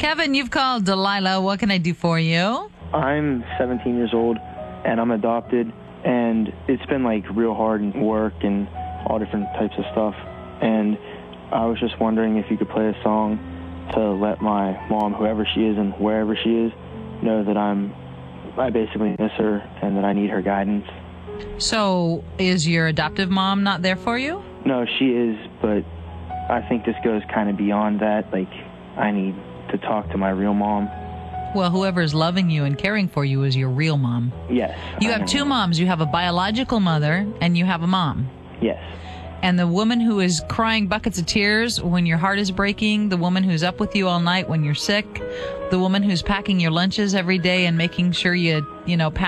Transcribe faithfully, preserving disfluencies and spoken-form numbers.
Kevin, you've called Delilah. What can I do for you? I'm seventeen years old, and I'm adopted, and it's been, like, real hard in work and all different types of stuff. And I was just wondering if you could play a song to let my mom, whoever she is and wherever she is, know that I'm, I basically miss her and that I need her guidance. So, is your adoptive mom not there for you? No, she is, but I think this goes kind of beyond that. Like, I need to talk to my real mom. Well, whoever's loving you and caring for you is your real mom. Yes. You I have know. two moms. You have a biological mother and you have a mom. Yes. And the woman who is crying buckets of tears when your heart is breaking, the woman who's up with you all night when you're sick, the woman who's packing your lunches every day and making sure you, you know, pack